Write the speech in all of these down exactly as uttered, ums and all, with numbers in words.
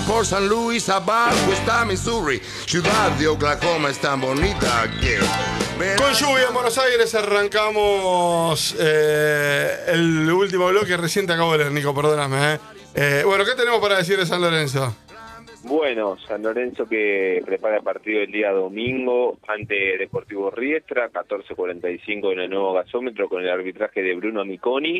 por San Luis, abajo está Missouri. Ciudad de Oklahoma es tan bonita que... Con lluvia en Buenos Aires arrancamos eh, el último bloque. Recién te acabo de leer, Nico, perdóname. Eh. Eh, bueno, ¿qué tenemos para decir de San Lorenzo? Bueno, San Lorenzo que prepara el partido el día domingo ante Deportivo Riestra, catorce cuarenta y cinco en el nuevo gasómetro, con el arbitraje de Bruno Miconi,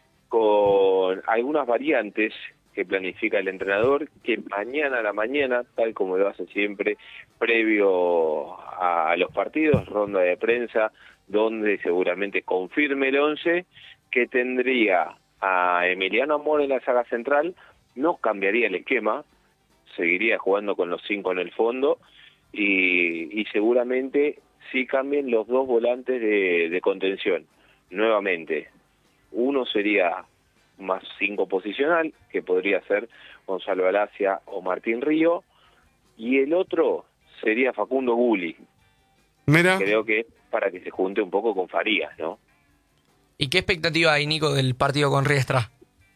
con algunas variantes que planifica el entrenador, que mañana a la mañana, tal como lo hace siempre, previo a los partidos, ronda de prensa, donde seguramente confirme el once, que tendría a Emiliano Amor en la saga central, no cambiaría el esquema, seguiría jugando con los cinco en el fondo, y, y seguramente sí cambien los dos volantes de, de contención, nuevamente. Uno sería más cinco posicional, que podría ser Gonzalo Alacia o Martín Río, y el otro sería Facundo Gulli. Mira. Creo que para que se junte un poco con Farías, ¿no? ¿Y qué expectativa hay, Nico, del partido con Riestra?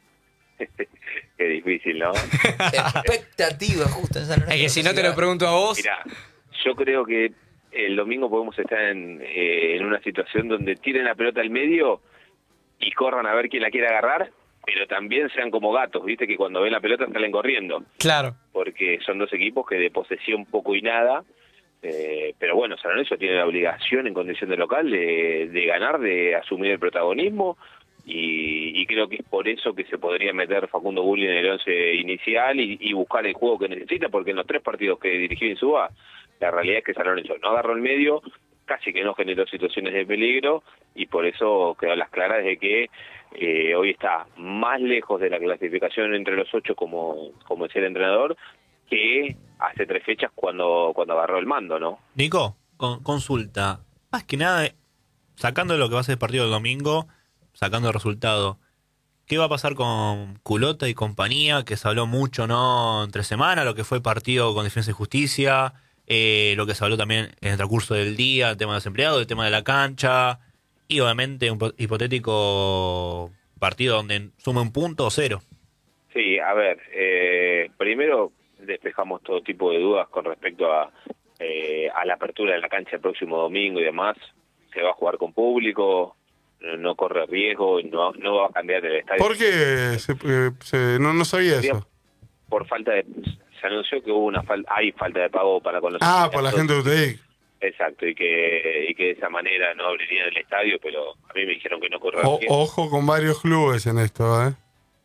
Qué difícil, ¿no? Expectativa, justo en San Lorenzo. Es que si no te lo pregunto a vos... Mirá, yo creo que el domingo podemos estar en, eh, en una situación donde tiren la pelota al medio y corran a ver quién la quiere agarrar, pero también sean como gatos, ¿viste? Que cuando ven la pelota salen corriendo. Claro. Porque son dos equipos que de posesión poco y nada, eh, pero bueno, San Lorenzo tiene la obligación en condición de local de, de ganar, de asumir el protagonismo, y, y creo que es por eso que se podría meter Facundo Gulli en el once inicial y, y buscar el juego que necesita, porque en los tres partidos que dirigió Insúa, la realidad es que San Lorenzo no agarró el medio, casi que no generó situaciones de peligro, y por eso quedó a las claras de que eh, hoy está más lejos de la clasificación entre los ocho como, como es el entrenador, que hace tres fechas cuando, cuando agarró el mando, ¿no? Nico, con, consulta. Más que nada, sacando lo que va a ser el partido del domingo, sacando el resultado, ¿qué va a pasar con Culota y compañía? Que se habló mucho, ¿no? Entre semana, lo que fue el partido con Defensa y Justicia, eh, lo que se habló también en el transcurso del día, el tema de los empleados, el tema de la cancha, y obviamente un hipotético partido donde sume un punto o cero. Sí, a ver, eh, primero despejamos todo tipo de dudas con respecto a, eh, a la apertura de la cancha el próximo domingo y demás. Se va a jugar con público, no corre riesgo, no, no va a cambiar el estadio. ¿Por qué? Se, eh, se, no, no sabía eso. Por falta de... Se anunció que hubo una falta, hay falta de pago para con los... Ah, por la gente de U T I. Exacto, y que, y que de esa manera no abrirían el estadio, pero a mí me dijeron que no corre O, riesgo. ojo con varios clubes en esto, ¿eh?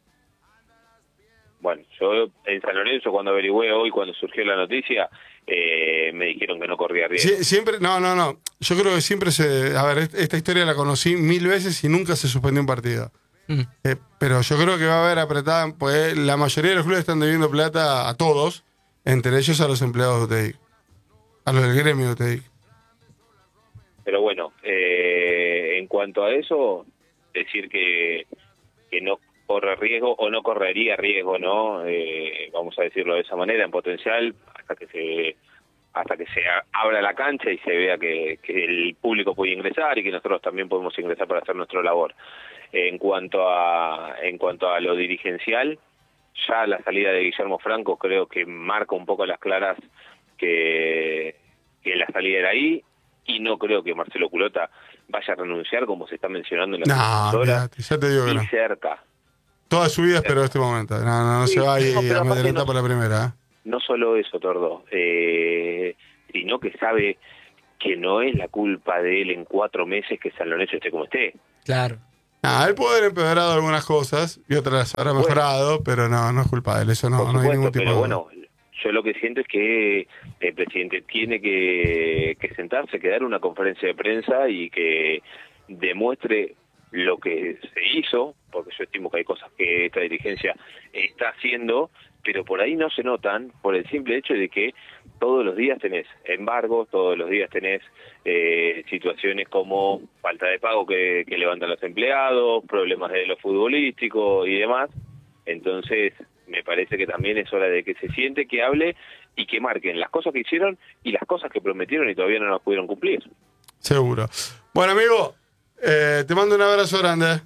Bueno, yo en San Lorenzo cuando averigüé hoy, cuando surgió la noticia, eh, me dijeron que no corría riesgo. Sie- siempre, no, no, no. Yo creo que siempre se... A ver, est- esta historia la conocí mil veces y nunca se suspendió un partido. Mm. Eh, pero yo creo que va a haber apretada, pues la mayoría de los clubes están debiendo plata a todos, entre ellos a los empleados de U T I, a los del gremio de U T I. Pero bueno, eh, en cuanto a eso, decir que, que no corre riesgo o no correría riesgo, ¿no? Eh, vamos a decirlo de esa manera, en potencial, hasta que se hasta que se abra la cancha y se vea que, que el público puede ingresar y que nosotros también podemos ingresar para hacer nuestra labor. En cuanto a en cuanto a lo dirigencial, ya la salida de Guillermo Franco creo que marca un poco las claras que, que la salida era ahí, y no creo que Marcelo Culota vaya a renunciar como se está mencionando en la No, olvídate, ya te digo que ni no. cerca. Toda su vida espero este momento. No, no, no Sí, se va y no, pero a aparte meter no- por la primera, ¿eh? No solo eso, Tordo, eh, sino que sabe que no es la culpa de él en cuatro meses que San Lorenzo esté como esté. Claro. Ah, él puede haber empeorado algunas cosas y otras habrá Bueno. mejorado, pero no, no es culpa de él. Eso no, Por no hay supuesto, ningún tipo pero de... bueno, yo lo que siento es que el presidente tiene que, que sentarse, que dar una conferencia de prensa y que demuestre lo que se hizo, porque yo estimo que hay cosas que esta dirigencia está haciendo, pero por ahí no se notan por el simple hecho de que todos los días tenés embargos, todos los días tenés eh, situaciones como falta de pago que, que levantan los empleados, problemas de lo futbolístico y demás. Entonces me parece que también es hora de que se siente, que hable y que marquen las cosas que hicieron y las cosas que prometieron y todavía no las pudieron cumplir. Seguro. Bueno, amigo, eh, te mando un abrazo grande.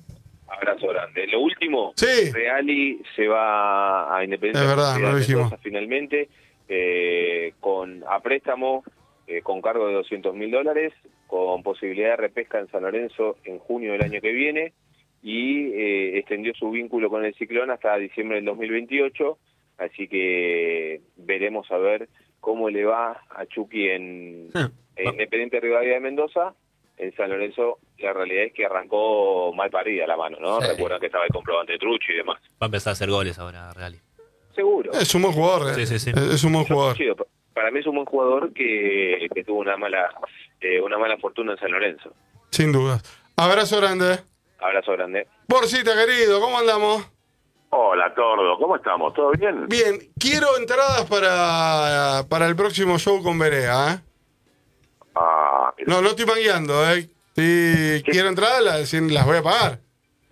Abrazo grande. Lo último, Sí. Reali se va a Independiente Es verdad, de no lo dijimos. Mendoza finalmente, eh, con a préstamo, eh, con cargo de doscientos mil dólares, con posibilidad de repesca en San Lorenzo en junio del año que viene, y eh, extendió su vínculo con el Ciclón hasta diciembre del dos mil veintiocho, así que veremos a ver cómo le va a Chucky en, en Independiente Rivadavia de Mendoza. En San Lorenzo la realidad es que arrancó mal parida la mano, ¿no? Sí. Recuerdan que estaba el comprobante de Trucho y demás. Va a empezar a hacer goles ahora, Reali. Seguro. Es un buen jugador, Sí, eh. sí, sí. Es, es un buen jugador. Chido. Para mí es un buen jugador que, que tuvo una mala eh, una mala fortuna en San Lorenzo. Sin dudas. Abrazo grande. Abrazo grande. Borcita, querido, ¿cómo andamos? Hola, Tordo, ¿cómo estamos? ¿Todo bien? Bien, quiero entradas para, para el próximo show con Berea, ¿eh? Ah, No, no estoy mangueando, ¿eh? Si quiero entradas, las, las voy a pagar.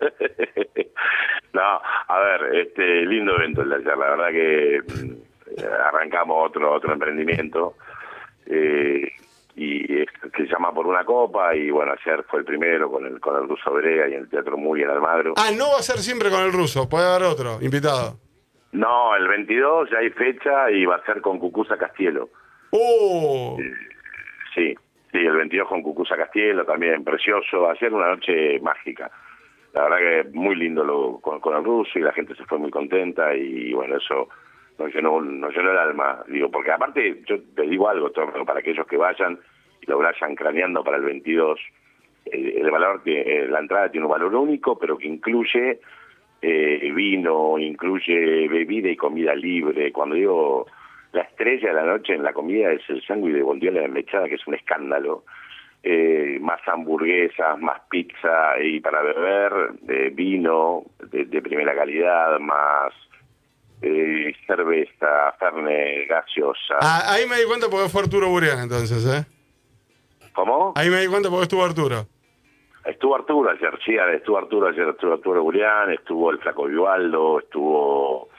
no, a ver, este lindo evento el de ayer, la verdad que mm, arrancamos otro otro emprendimiento eh, y es, que se llama Por una Copa, y bueno, ayer fue el primero con el con el Ruso Berea y en el Teatro Muy en Almagro. Ah, no va a ser siempre con el ruso, puede haber otro invitado. No, el veintidós ya hay fecha y va a ser con Cucuza Castielo. ¡Oh! Sí, sí, el veintidós con Cucuza Castielo, también precioso. Ayer una noche mágica. La verdad que muy lindo lo, con, con el ruso, y la gente se fue muy contenta, y bueno, eso nos llenó, nos llenó el alma. Digo, porque aparte, yo te digo algo, Torno, para aquellos que vayan y lo vayan craneando para el veintidós, eh, el valor que eh, la entrada tiene un valor único, pero que incluye eh, vino, incluye bebida y comida libre. Cuando digo la estrella de la noche en la comida es el sándwich de bondiola desmechada, que es un escándalo. Eh, más hamburguesas, más pizza, y para beber eh, vino de, de primera calidad, más eh, cerveza, fernet, gaseosa. Ah, ahí me di cuenta porque fue Arturo Burián, entonces, ¿eh? ¿Cómo? Ahí me di cuenta porque estuvo Arturo. Estuvo Arturo ayer, sí, estuvo Arturo ayer, estuvo Arturo Burián, estuvo el Flaco Vivaldo, estuvo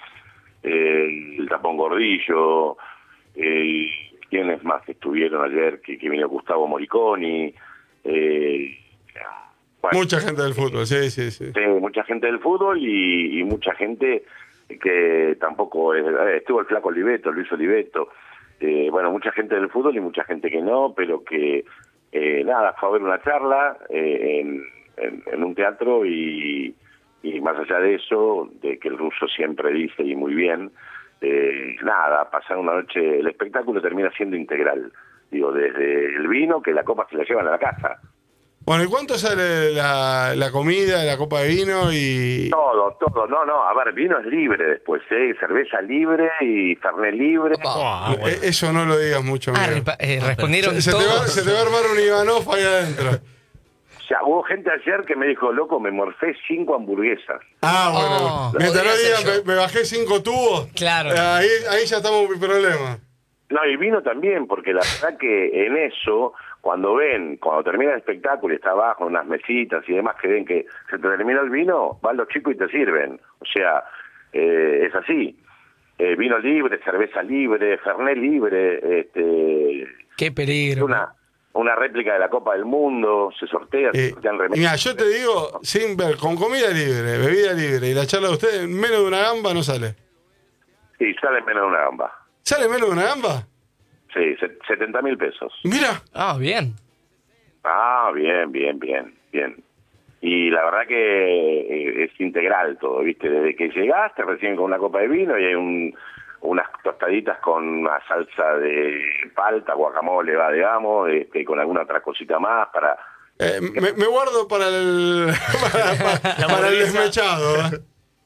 eh, el Tapón Gordillo, eh, ¿quiénes más estuvieron ayer? Que, que vino Gustavo Moriconi, eh, bueno, Mucha gente del fútbol, sí, sí, sí. sí, mucha gente del fútbol y, y mucha gente que tampoco es, estuvo el Flaco Oliveto, Luis Oliveto, eh, bueno, mucha gente del fútbol y mucha gente que no, pero que eh, nada, fue a ver una charla eh, en, en, en un teatro, y, y más allá de eso, de que el ruso siempre dice y muy bien, eh, nada, pasar una noche, el espectáculo termina siendo integral, digo, desde el vino, que la copa se la llevan a la casa. Bueno, ¿y cuánto sale la, la comida, la copa de vino y...? Todo, todo, no, no, a ver, vino es libre después, ¿eh? Cerveza libre y fernet libre. Ah, bueno. Eh, Eso no lo digas mucho, Ah, amigo. repa- eh, respondieron Se, se te va, todos. se te va a armar un Ivanov ahí adentro. O sea, hubo gente ayer que me dijo, loco, me morfé cinco hamburguesas. Ah, bueno. Oh, Mientras no podría digan, ser yo. me, me bajé cinco tubos. Claro. eh, Ahí, ahí ya estamos en mi problema. No, y vino también, porque la verdad que en eso, cuando ven, cuando termina el espectáculo y está abajo, en unas mesitas y demás, que ven que se te terminó el vino, van los chicos y te sirven. O sea, eh, es así. Eh, vino libre, cerveza libre, fernet libre, este, Qué peligro. una una réplica de la Copa del Mundo, se sortea, se Eh, sortean y remesas. mira, yo te digo, sin ver, con comida libre, bebida libre y la charla de ustedes, menos de una gamba no sale. Sí, sale menos de una gamba. ¿Sale menos de una gamba? Sí, setenta mil pesos. Mira, Ah, bien. Ah, bien, bien, bien, bien. Y la verdad que eh, es integral todo, ¿viste? Desde que llegaste recién con una copa de vino y hay un, unas tostaditas con una salsa de palta, guacamole, va, digamos, este, con alguna otra cosita más para... eh, me, me guardo para el, para, para- para el desmechado. ¿eh?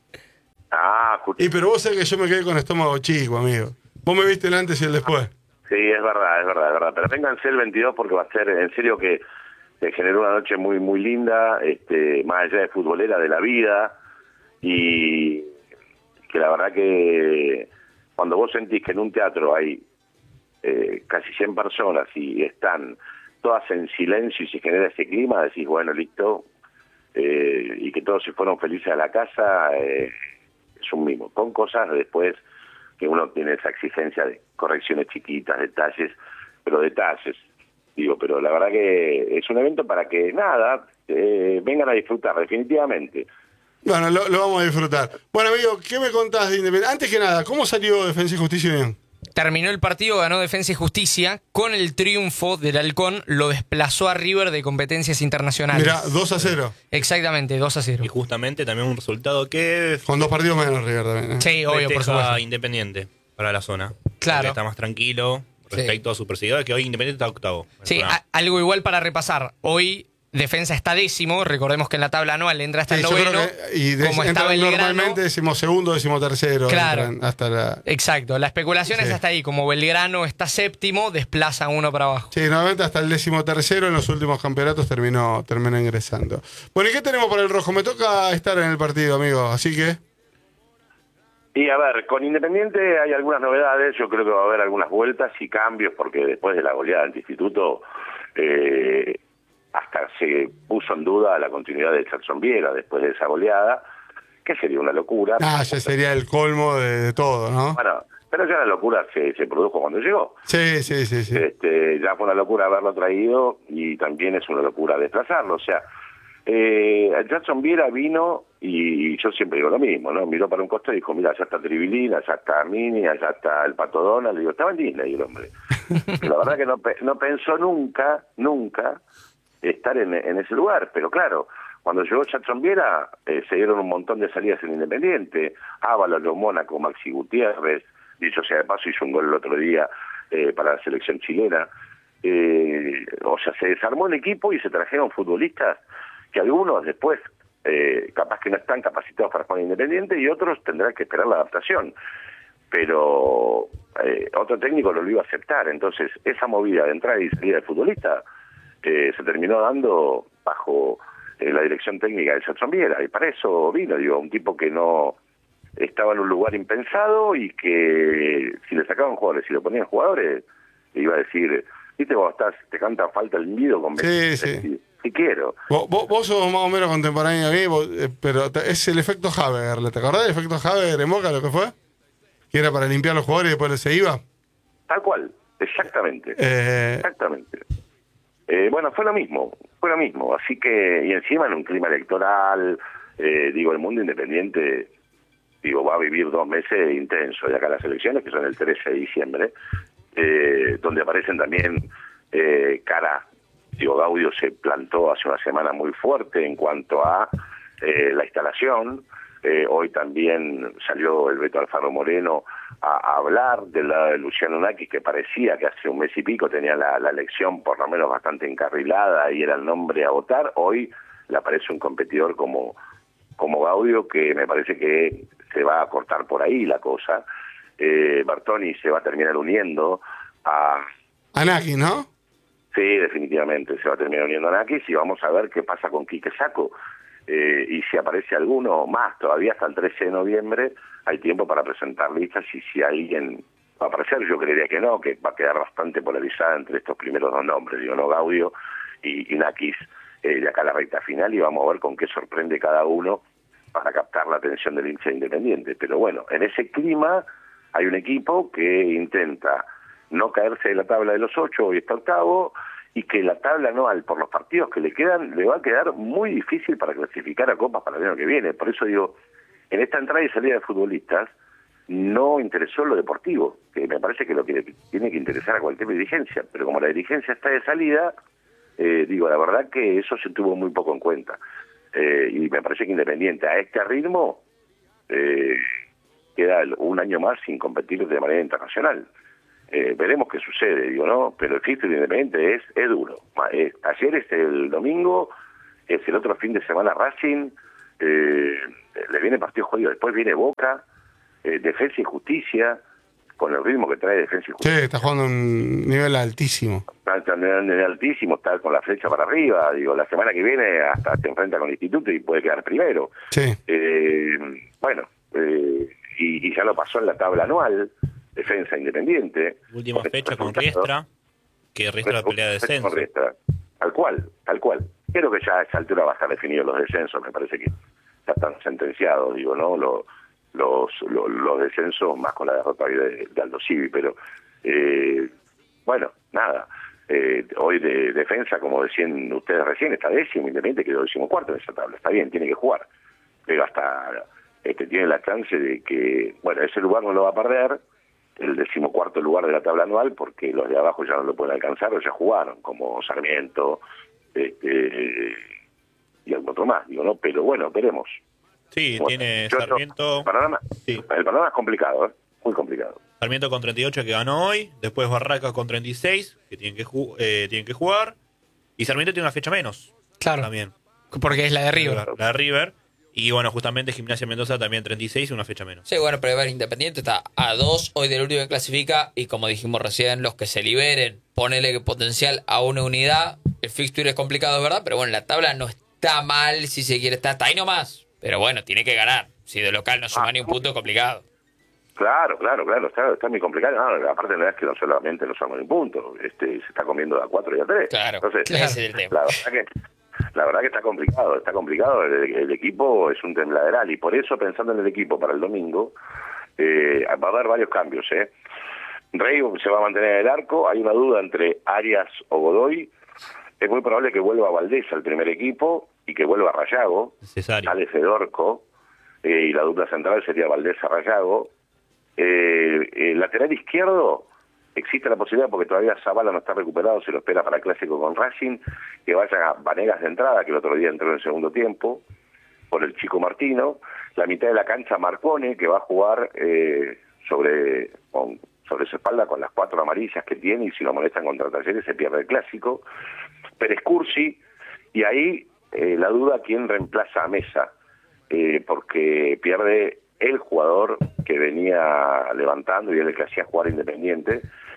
Ah, escucha. Y pero vos sabés que yo me quedé con estómago chico, amigo. Vos me viste el antes y el después. Sí, es verdad, es verdad, es verdad. Pero vénganse el veintidós porque va a ser, en serio, que se generó una noche muy muy linda, este, más allá de futbolera, de la vida, y que la verdad que cuando vos sentís que en un teatro hay eh, casi cien personas y están todas en silencio y se genera ese clima, decís, bueno, listo, eh, y que todos se fueron felices a la casa, eh, es un mimo. Con cosas después que uno tiene esa exigencia de correcciones chiquitas, detalles, pero detalles, digo, pero la verdad que es un evento para que, nada, eh, vengan a disfrutar, definitivamente. Bueno, lo, lo vamos a disfrutar. Bueno, amigo, ¿qué me contás de Independiente? Antes que nada, ¿cómo salió Defensa y Justicia Unión? Terminó el partido, ganó Defensa y Justicia. Con el triunfo del Halcón, lo desplazó a River de competencias internacionales. Mirá, dos a cero. Exactamente, dos a cero. Y justamente también un resultado que Con dos partidos menos River también. ¿eh? Sí, obvio, por festeja supuesto. Independiente para la zona. Claro. Porque está más tranquilo respecto a su perseguidor, que hoy Independiente está octavo. Sí, Bueno, a- algo igual para repasar. Hoy Defensa está décimo, recordemos que en la tabla anual entra hasta Sí, el yo creo noveno. que- y de- como entran estaba Belgrano. normalmente decimos segundo, decimos tercero. Claro. entran hasta la... Exacto, la especulación Sí. es hasta ahí. Como Belgrano está séptimo, desplaza uno para abajo. Sí, normalmente hasta el décimo tercero en los últimos campeonatos terminó, terminó ingresando. Bueno, ¿y qué tenemos para el rojo? Me toca estar en el partido, amigo, así que... Y a ver, con Independiente hay algunas novedades, yo creo que va a haber algunas vueltas y cambios, porque después de la goleada del Instituto, eh, hasta se puso en duda la continuidad de Gerson Viera después de esa goleada, que sería una locura. Ah, ya sería el colmo de, de todo, ¿no? Bueno, pero ya la locura se, se produjo cuando llegó. Sí, sí, sí, sí. Este, ya fue una locura haberlo traído y también es una locura desplazarlo. O sea, eh, Gerson Viera vino y yo siempre digo lo mismo, ¿no? Miró para un costado y dijo, mira, allá está Tribilín, allá está Armini, allá está el Pato Donald. Le digo, estaba en Disney el hombre. Pero la verdad que no, pe- no pensó nunca, nunca estar en, en ese lugar. Pero claro, cuando llegó Gerson Viera, eh, se dieron un montón de salidas en Independiente. Ábalos, Los Mónaco, Maxi Gutiérrez, dicho sea de paso, hizo un gol el otro día eh, para la selección chilena. Eh, o sea, se desarmó el equipo y se trajeron futbolistas que algunos después eh, capaz que no están capacitados para jugar Independiente y otros tendrán que esperar la adaptación. Pero eh, otro técnico no lo iba a aceptar. Entonces, esa movida de entrada y salida de futbolista eh, se terminó dando bajo eh, la dirección técnica de Gerson Viera. Y para eso vino, digo, un tipo que no estaba en un lugar impensado y que si le sacaban jugadores, si le ponían jugadores, iba a decir, viste, vos estás, te canta falta el nido con Sí, sí. Si quiero. Vos, vos, vos sos más o menos contemporáneo a mí, vos, eh, pero te- es el efecto Haber. ¿Te acordás del efecto Haber en Boca, lo que fue? Que era para limpiar los jugadores y después se iba. Tal cual, exactamente. Eh, Exactamente. Eh, bueno, fue lo mismo, fue lo mismo. Así que, y encima en un clima electoral, eh, digo, el mundo independiente, digo, va a vivir dos meses intensos de acá a las elecciones, que son el trece de diciembre, eh, donde aparecen también eh, cara, digo, Gaudio se plantó hace una semana muy fuerte en cuanto a eh, la instalación. Eh, hoy también salió el Beto Alfaro Moreno a, a hablar de la de Luciano Nakis, que parecía que hace un mes y pico tenía la, la elección por lo menos bastante encarrilada y era el nombre a votar. Hoy le aparece un competidor como, como Gaudio, que me parece que se va a cortar por ahí la cosa. Eh, Bertoni se va a terminar uniendo a... Anaki, ¿no? Sí, definitivamente se va a terminar uniendo a Nakis y vamos a ver qué pasa con Quique Sacco. Eh, y si aparece alguno más, todavía hasta el trece de noviembre hay tiempo para presentar listas y si alguien va a aparecer, yo creería que no, que va a quedar bastante polarizada entre estos primeros dos nombres, digo, no Gaudio y, y Nakis, eh, de acá a la recta final, y vamos a ver con qué sorprende cada uno para captar la atención del hincha independiente. Pero bueno, en ese clima hay un equipo que intenta no caerse de la tabla de los ocho, hoy está octavo, y que la tabla anual, por los partidos que le quedan, le va a quedar muy difícil para clasificar a Copas para el año que viene. Por eso digo, en esta entrada y salida de futbolistas, no interesó lo deportivo, que me parece que lo que tiene que interesar a cualquier dirigencia, pero como la dirigencia está de salida, eh, digo, la verdad que eso se tuvo muy poco en cuenta. Eh, y me parece que Independiente a este ritmo eh, queda un año más sin competir de manera internacional. Eh, veremos qué sucede, digo, ¿no? Pero el fixture de Independiente es, es duro. Eh, ayer es el domingo, es el otro fin de semana Racing, eh, le viene partido jodido, después viene Boca, eh, Defensa y Justicia, con el ritmo que trae Defensa y Sí, Justicia. está jugando a un nivel altísimo. Está está en el nivel altísimo, está con la flecha para arriba, digo, la semana que viene hasta se enfrenta con el Instituto y puede quedar primero. Sí. Eh, bueno, eh, y, y ya lo pasó en la tabla anual, Defensa Independiente. Última Con fecha con resultados. Riestra, que Riestra la pelea de descenso. Con Riestra. Tal cual, tal cual. Creo que ya a esa altura va a estar definido los descensos, me parece que ya están sentenciados, digo, ¿no? Los, los, los, los descensos, más con la derrota de, de Aldo Civi, pero eh, bueno, nada. Eh, hoy de Defensa, como decían ustedes recién, está décimo, Independiente quedó décimo cuarto en esa tabla. Está bien, tiene que jugar. pero hasta este, tiene la chance de que, bueno, ese lugar no lo va a perder, el decimocuarto lugar de la tabla anual, porque los de abajo ya no lo pueden alcanzar o ya jugaron, como Sarmiento, este, y algún otro más, digo, ¿no? Pero bueno, veremos. Sí, bueno, tiene yo, Sarmiento. El panorama, Sí. el panorama es complicado, ¿eh? Muy complicado. Sarmiento con treinta y ocho que ganó hoy, después Barracas con treinta y seis que tienen que, ju- eh, tienen que jugar, y Sarmiento tiene una fecha menos. Claro. También. Porque es la de River. La, la de River. Y bueno, justamente Gimnasia Mendoza también treinta y seis y una fecha menos. Sí, bueno, pero a ver, Independiente está a dos hoy del último que clasifica y como dijimos recién, los que se liberen, ponele potencial a una unidad. El fixture es complicado, ¿verdad? Pero bueno, la tabla no está mal, si se quiere, está hasta ahí nomás. Pero bueno, tiene que ganar. Si de local no suma Ah, ni un punto, es complicado. Claro, claro, claro, está, está muy complicado. No, aparte no es que no solamente no sumamos ni un punto, este, se está comiendo de a cuatro y a tres. Claro, Entonces, ese es el tema. La verdad que, la verdad que está complicado, está complicado. El, el equipo es un tembladeral y por eso, pensando en el equipo para el domingo, eh, va a haber varios cambios. ¿eh? Rey se va a mantener en el arco, hay una duda entre Arias o Godoy. Es muy probable que vuelva Valdés al primer equipo y que vuelva Rayago. Necesario. Sale Fedorco eh, y la dupla central sería Valdés a Rayago. Eh, el lateral izquierdo existe la posibilidad, porque todavía Zavala no está recuperado, se lo espera para el clásico con Racing, que vaya a Vanegas de entrada, que el otro día entró en el segundo tiempo, por el Chico Martino. La mitad de la cancha Marcone, que va a jugar eh, sobre, con, sobre su espalda con las cuatro amarillas que tiene, y si lo molestan contra Talleres se pierde el clásico. Pérez Cursi, y ahí eh, la duda quién reemplaza a Mesa, eh, porque pierde el jugador que venía levantando y el que hacía jugar Independiente,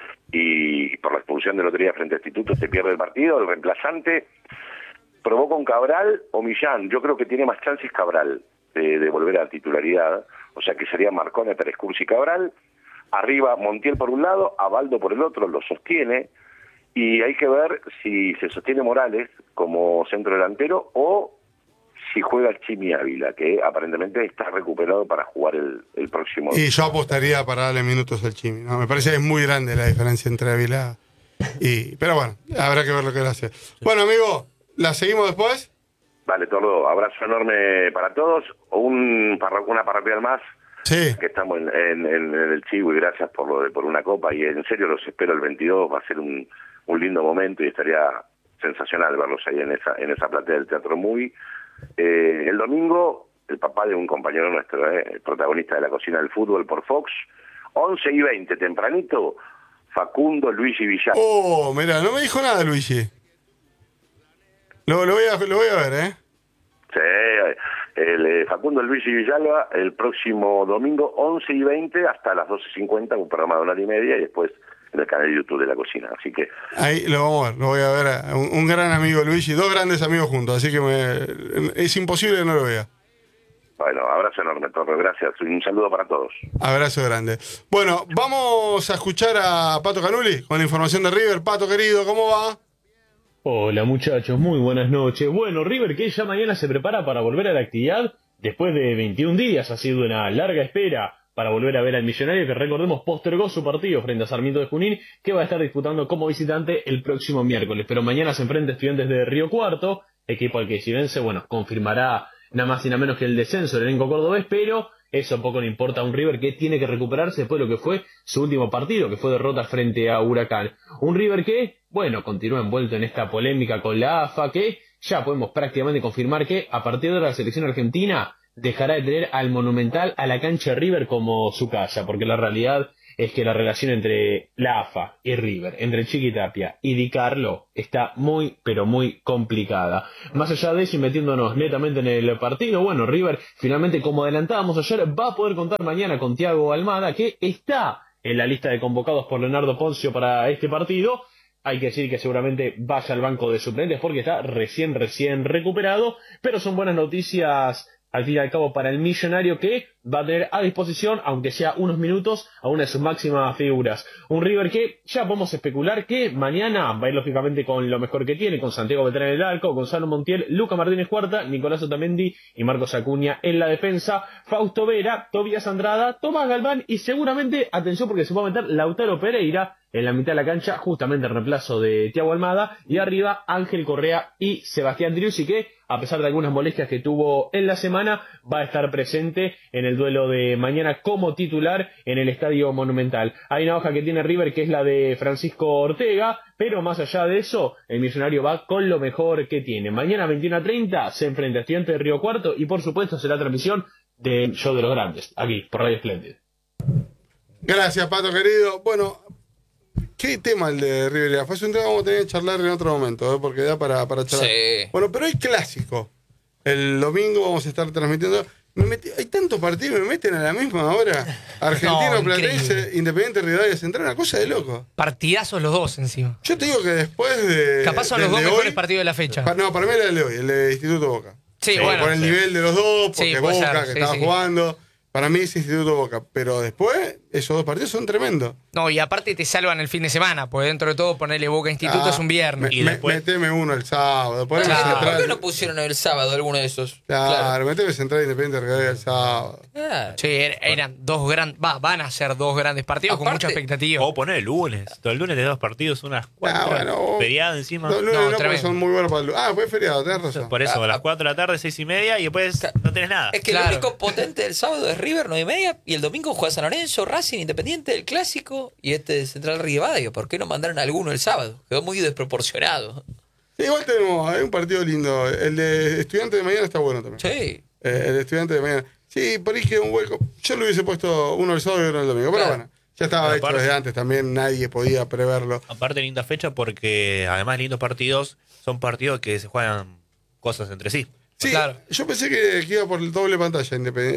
y por la expulsión del otro día frente a Instituto se pierde el partido. El reemplazante probó con Cabral o Millán. Yo creo que tiene más chances Cabral de, de volver a la titularidad, o sea que sería Marcone, Pérez Cursi y Cabral. Arriba Montiel por un lado, Abaldo por el otro, lo sostiene, y hay que ver si se sostiene Morales como centro delantero o si juega el Chimi Ávila, que aparentemente está recuperado para jugar el, el próximo. Y yo apostaría para darle minutos al Chimi, ¿no? Me parece que es muy grande la diferencia entre Ávila y... Pero bueno, habrá que ver lo que él hace. Bueno, amigo, ¿la seguimos después? Vale, Tordo, abrazo enorme para todos. Un parro- una parroquial más. Sí. Que estamos en, en, en el Chivo, y gracias por lo de, por una copa, y en serio los espero el veintidós, va a ser un, un lindo momento y estaría sensacional verlos ahí en esa en esa platea del Teatro Movie. Eh, el domingo, el papá de un compañero nuestro, eh, el protagonista de La Cocina del Fútbol por Fox, once y veinte, tempranito, Facundo Luigi Villar. Oh, mira, no me dijo nada Luigi. Lo, lo, voy, a, lo voy a ver, ¿eh? Sí, el eh, Facundo Luigi Villalba, el próximo domingo, once y veinte, hasta las doce cincuenta, un programa de una hora y media, y después en el canal de YouTube de La Cocina. Así que Ahí lo vamos a ver, lo voy a ver. A un, un gran amigo Luigi, dos grandes amigos juntos, así que me, es imposible que no lo vea. bueno, abrazo enorme, Torre, gracias. Un saludo para todos. Abrazo grande. Bueno, vamos a escuchar a Pato Canuli con la información de River. Pato, querido, ¿cómo va? Hola muchachos, muy buenas noches. Bueno, River que ya mañana se prepara para volver a la actividad después de veintiún días. Ha sido una larga espera para volver a ver al Millonario, que recordemos postergó su partido frente a Sarmiento de Junín, que va a estar disputando como visitante el próximo miércoles. Pero mañana se enfrenta a Estudiantes de Río Cuarto, equipo al que si vence, bueno, confirmará nada más y nada menos que el descenso del elenco cordobés, pero eso poco le importa a un River que tiene que recuperarse después de lo que fue su último partido, que fue derrota frente a Huracán. Un River que, bueno, continúa envuelto en esta polémica con la A F A, que ya podemos prácticamente confirmar que a partir de la selección argentina dejará de tener al Monumental, a la cancha de River como su casa, porque la realidad es que la relación entre la A F A y River, entre Chiqui Tapia y Di Carlo, está muy, pero muy complicada. Más allá de eso, y metiéndonos netamente en el partido, bueno, River finalmente, como adelantábamos ayer, va a poder contar mañana con Thiago Almada, que está en la lista de convocados por Leonardo Poncio para este partido. Hay que decir que seguramente vaya al banco de suplentes porque está recién, recién recuperado, pero son buenas noticias al fin y al cabo para el Millonario, que va a tener a disposición, aunque sea unos minutos, a una de sus máximas figuras. Un River que ya podemos especular que mañana va a ir lógicamente con lo mejor que tiene, con Santiago Beltrán en el arco, Gonzalo Montiel, Luca Martínez Cuarta, Nicolás Otamendi y Marcos Acuña en la defensa, Fausto Vera, Tobías Andrada, Tomás Galván y seguramente, atención porque se va a meter Lautaro Pereira en la mitad de la cancha, justamente en reemplazo de Thiago Almada, y arriba Ángel Correa y Sebastián Driussi, que a pesar de algunas molestias que tuvo en la semana, va a estar presente en el duelo de mañana como titular en el Estadio Monumental. Hay una hoja que tiene River que es la de Francisco Ortega, pero más allá de eso, el Millonario va con lo mejor que tiene. Mañana veintiuno a treinta se enfrenta a Estudiantes de Río Cuarto y por supuesto será transmisión del Show de los Grandes, aquí por Radio Splendid. Gracias, Pato querido. Bueno, qué tema el de River. Fue un tema que vamos a tener que charlar en otro momento, ¿eh? Porque da para, para charlar. Sí. Bueno, pero hay clásico. El domingo vamos a estar transmitiendo. Me metí, hay tantos partidos, me meten a la misma hora. Argentino, No, Platense, increíble. Independiente, Rivadavia Central, una cosa de loco. Partidazos los dos encima. Yo te digo que después de. Capaz son los del dos de mejores hoy, partidos de la fecha. pa- no, para mí era el de hoy, el de Instituto Boca. Sí, Por- bueno. Por el sí. nivel de los dos, porque Sí, puede Boca, ser, que sí, estaba sí. jugando. Para mí es Instituto Boca. Pero después, esos dos partidos son tremendos. No, y aparte te salvan el fin de semana, porque dentro de todo ponerle Boca Instituto Ah, es un viernes. Me, Y me- después- meteme uno el sábado. Poneme Claro. ¿Por Central. qué no pusieron el sábado alguno de esos? Claro, meteme Central Independiente Rivadavia el sábado. Claro. Sí, er- eran dos grandes, va, van a ser dos grandes partidos con Aparte- mucha expectativa. O poner el lunes. Todo el lunes de dos partidos, unas cuatro. Ah, bueno, feriado encima. No, no, No, no, porque tremendo. son muy buenos para el. Ah, pues feriado, tenés razón. Por eso, Ah, a las ah. cuatro de la tarde, seis y media, y después Ca- no tenés nada. Es que Claro. el único potente del sábado es River, nueve y media, y el domingo juega San Lorenzo, Racing, Independiente, el Clásico, y este de Central Rivadavia. ¿Por qué no mandaron alguno el sábado? Quedó muy desproporcionado. Sí, igual tenemos, hay un partido lindo. El de Estudiantes de mañana está bueno también. Sí. Eh, el de Estudiantes de mañana. Sí, por ahí queda un hueco. Yo le hubiese puesto uno el sábado y uno el domingo. Pero Claro. bueno, ya estaba Pero hecho aparte- desde antes también, nadie podía preverlo. Aparte, linda fecha porque además de lindos partidos, son partidos que se juegan cosas entre sí. Sí, Claro. yo pensé que, que iba por el doble pantalla Independ-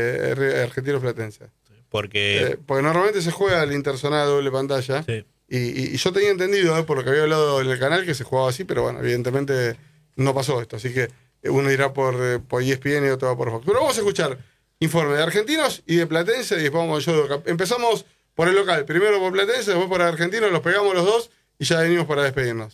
eh, Argentino Platense. Porque Eh, porque normalmente se juega el interzonal doble pantalla. sí. Y, y- y yo tenía entendido, eh, por lo que había hablado en el canal, que se jugaba así, pero bueno, evidentemente no pasó esto. Así que uno irá por, eh, por E S P N y otro va por Fox. Pero vamos a escuchar informe de argentinos y de Platense y después vamos al show de Boca. Empezamos por el local, primero por Platense, después por argentinos, los pegamos los dos y ya venimos para despedirnos.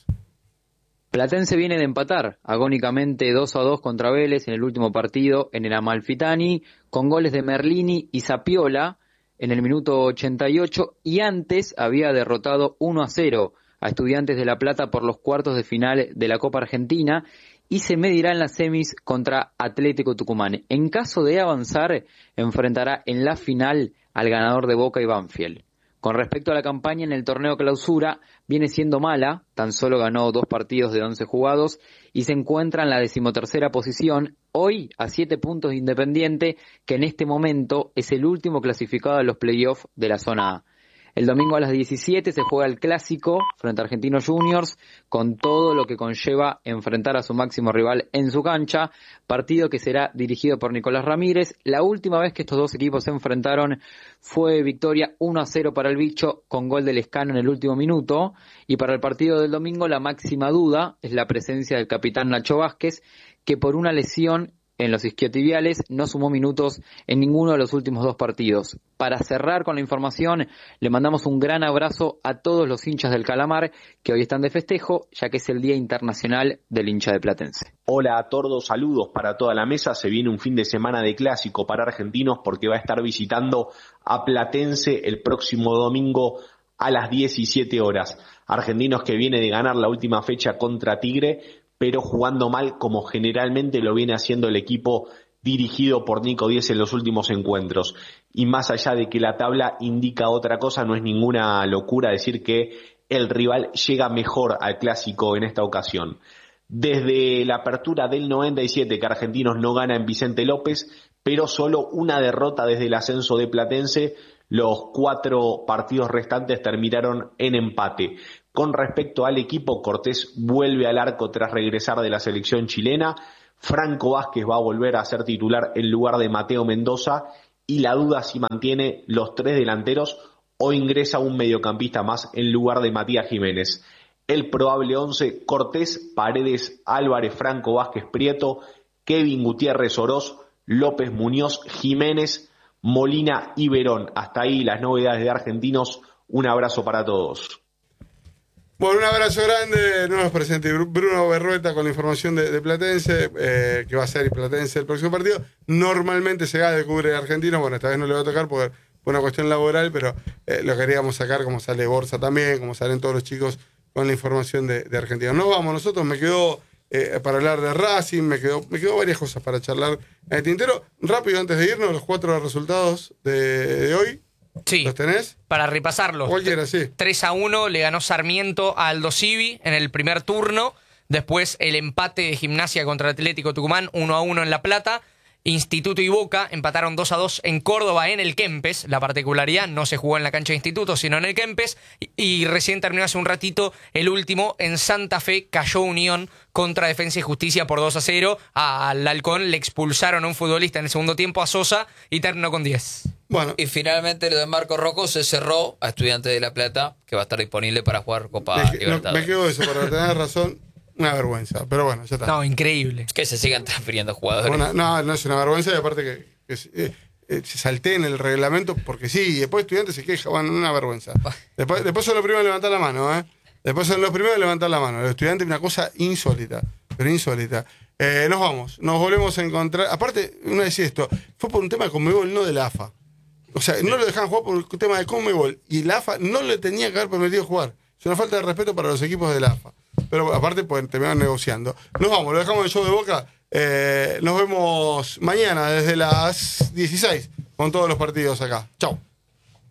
Platense viene de empatar agónicamente dos a dos contra Vélez en el último partido en el Amalfitani, con goles de Merlini y Zapiola en el minuto ochenta y ocho, y antes había derrotado uno a cero a Estudiantes de La Plata por los cuartos de final de la Copa Argentina y se medirá en las semis contra Atlético Tucumán. En caso de avanzar, enfrentará en la final al ganador de Boca y Banfield. Con respecto a la campaña en el torneo clausura, viene siendo mala, tan solo ganó dos partidos de once jugados y se encuentra en la decimotercera posición, hoy a siete puntos de Independiente, que en este momento es el último clasificado a los playoffs de la zona A. El domingo a las diecisiete se juega el Clásico frente a Argentinos Juniors, con todo lo que conlleva enfrentar a su máximo rival en su cancha, partido que será dirigido por Nicolás Ramírez. La última vez que estos dos equipos se enfrentaron fue victoria uno a cero para el Bicho, con gol de Lescano en el último minuto, y para el partido del domingo la máxima duda es la presencia del capitán Nacho Vázquez, que por una lesión en los isquiotibiales no sumó minutos en ninguno de los últimos dos partidos. Para cerrar con la información, le mandamos un gran abrazo a todos los hinchas del Calamar que hoy están de festejo, ya que es el Día Internacional del Hincha de Platense. Hola a todos, saludos para toda la mesa. Se viene un fin de semana de clásico para argentinos porque va a estar visitando a Platense el próximo domingo a las diecisiete horas. Argentinos que viene de ganar la última fecha contra Tigre, pero jugando mal como generalmente lo viene haciendo el equipo dirigido por Nico Díez en los últimos encuentros. Y más allá de que la tabla indica otra cosa, no es ninguna locura decir que el rival llega mejor al clásico en esta ocasión. Desde la apertura del noventa y siete que Argentinos no gana en Vicente López, pero solo una derrota desde el ascenso de Platense, los cuatro partidos restantes terminaron en empate. Con respecto al equipo, Cortés vuelve al arco tras regresar de la selección chilena. Franco Vázquez va a volver a ser titular en lugar de Mateo Mendoza y la duda si mantiene los tres delanteros o ingresa un mediocampista más en lugar de Matías Jiménez. El probable once: Cortés, Paredes, Álvarez, Franco Vázquez, Prieto, Kevin Gutiérrez Oroz, López Muñoz, Jiménez, Molina y Verón. Hasta ahí las novedades de Argentinos. Un abrazo para todos. Bueno, un abrazo grande, nuevos presentes. Bruno Berrueta con la información de, de Platense, eh, que va a ser Platense el próximo partido. Normalmente Segade cubre Argentinos, bueno, esta vez no le va a tocar por, por una cuestión laboral, pero eh, lo queríamos sacar como sale Borsa también, como salen todos los chicos con la información de, de Argentinos. No vamos nosotros, me quedó eh, para hablar de Racing, me quedó, me quedó varias cosas para charlar en el tintero. Rápido, antes de irnos, los cuatro resultados de, de hoy. Sí. ¿Los tenés? Para repasarlos. Cualquiera, sí. tres a uno le ganó Sarmiento a Aldo Civi en el primer turno. Después el empate de Gimnasia contra Atlético Tucumán, uno a uno en La Plata. Instituto y Boca empataron dos a dos en Córdoba en el Kempes. La particularidad, no se jugó en la cancha de Instituto, sino en el Kempes. Y, y recién terminó hace un ratito el último. En Santa Fe cayó Unión contra Defensa y Justicia por dos a cero. Al Halcón le expulsaron a un futbolista en el segundo tiempo, a Sosa, y terminó con diez. Bueno. Y finalmente lo de Marco Rocco se cerró a Estudiantes de La Plata, que va a estar disponible para jugar Copa Me, Libertadores. me quedo eso, para tener razón. Una vergüenza, pero bueno, ya está. No, increíble. Es que se sigan transfiriendo jugadores. Una, no, no es una vergüenza, y aparte que, que eh, eh, se salté en el reglamento porque sí, y después Estudiantes se queja, bueno, una vergüenza. Después, después son los primeros en levantar la mano, ¿eh? Después son los primeros en levantar la mano. Los Estudiantes, una cosa insólita, pero insólita. Eh, nos vamos, nos volvemos a encontrar. Aparte, uno decía esto, fue por un tema de Conmebol, no de la A F A. O sea, no lo dejaban jugar por un tema de Conmebol, y la A F A no le tenía que haber permitido jugar. Es una falta de respeto para los equipos de la A F A. Pero aparte, pues terminaron negociando. Nos vamos, lo dejamos en el show de Boca. Eh, nos vemos mañana desde las dieciséis con todos los partidos acá. Chau.